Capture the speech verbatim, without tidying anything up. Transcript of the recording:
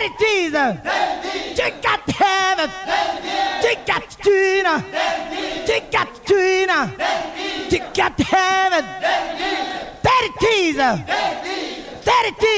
Daddy teaser. You got to have it. You got to do it. You got to do it. You got to have it. Daddy teaser. Daddy teaser.